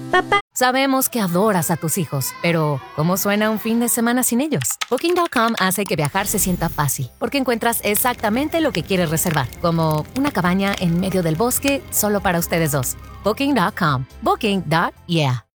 Papá. Sabemos que adoras a tus hijos, pero ¿cómo suena un fin de semana sin ellos? Booking.com hace que viajar se sienta fácil, porque encuentras exactamente lo que quieres reservar, como una cabaña en medio del bosque solo para ustedes dos. Booking.com. Booking.yeah.